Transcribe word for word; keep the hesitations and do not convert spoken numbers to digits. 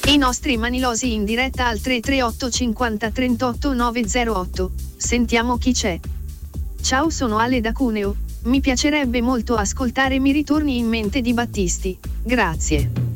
I nostri manilosi in diretta al tre tre otto cinquanta trentotto nove zero otto. Sentiamo chi c'è. Ciao, sono Ale da Cuneo. Mi piacerebbe molto ascoltare Mi ritorni in mente di Battisti. Grazie.